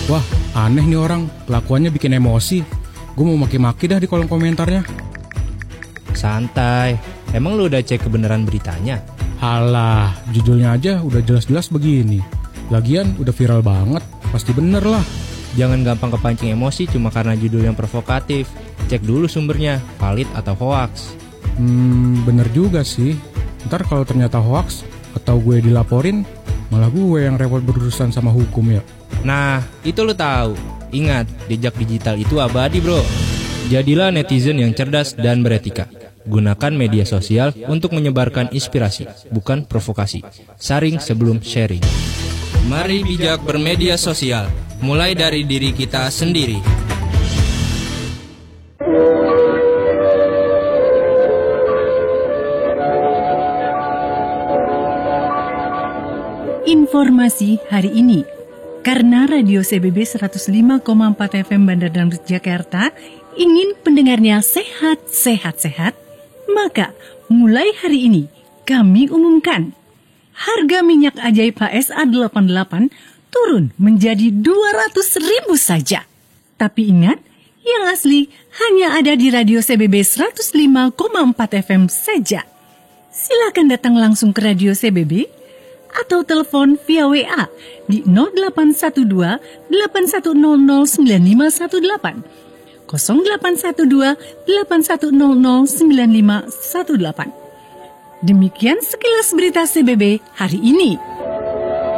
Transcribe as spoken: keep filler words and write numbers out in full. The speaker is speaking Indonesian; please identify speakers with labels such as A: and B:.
A: Wah, aneh nih orang, kelakuannya bikin emosi. Gue mau maki-maki dah di kolom komentarnya.
B: Santai, emang lu udah cek kebenaran beritanya?
A: Halah, judulnya aja udah jelas-jelas begini. Lagian udah viral banget, pasti bener lah.
B: Jangan gampang kepancing emosi cuma karena judul yang provokatif. Cek dulu sumbernya, valid atau hoaks.
A: Hmm, bener juga sih. Ntar kalau ternyata hoaks atau gue dilaporin, malah gue yang repot berurusan sama hukum ya.
B: Nah, itu lu tahu. Ingat, jejak digital itu abadi, bro. Jadilah netizen yang cerdas dan beretika. Gunakan media sosial untuk menyebarkan inspirasi, bukan provokasi. Saring sebelum sharing. Mari bijak bermedia sosial, mulai dari diri kita sendiri.
C: Informasi hari ini. Karena Radio C B B seratus lima koma empat F M Bandar Dangdut Jakarta ingin pendengarnya sehat-sehat-sehat, maka mulai hari ini kami umumkan harga minyak ajaib H S A delapan puluh delapan turun menjadi dua ratus ribu saja. Tapi ingat, yang asli hanya ada di Radio C B B seratus lima koma empat F M saja. Silakan datang langsung ke Radio C B B atau telepon via W A di nol delapan satu dua delapan satu nol nol sembilan lima satu delapan, nol delapan satu dua delapan satu nol nol sembilan lima satu delapan. Demikian sekilas berita C B B hari ini.